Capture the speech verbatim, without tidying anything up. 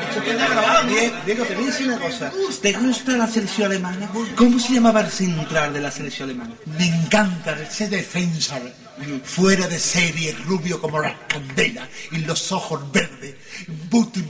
Se queda grabado. Diego, Diego, te voy a decir una cosa. ¿Te gusta la selección alemana? ¿Cómo se llamaba el central de la selección alemana? Me encanta ese defensor. Fuera de serie, rubio como la candela y los ojos verdes. Butim